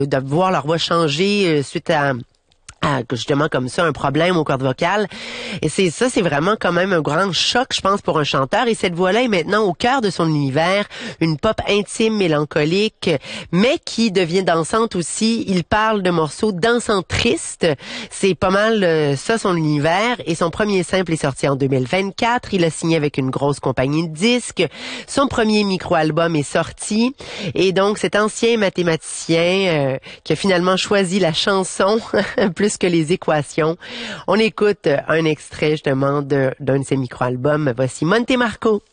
de voir leur voix changer suite à justement comme ça un problème aux cordes vocales. Et c'est vraiment quand même un grand choc, je pense, pour un chanteur. Et cette voix-là est maintenant au cœur de son univers, une pop intime, mélancolique, mais qui devient dansante aussi. Il parle de morceaux dansants tristes. C'est pas mal ça son univers. Et son premier simple est sorti en 2024. Il a signé avec une grosse compagnie de disques. Son premier micro-album est sorti. Et donc cet ancien mathématicien qui a finalement choisi la chanson plus que les équations. On écoute un extrait justement d'un de ses micro-albums. Voici Monte Marco.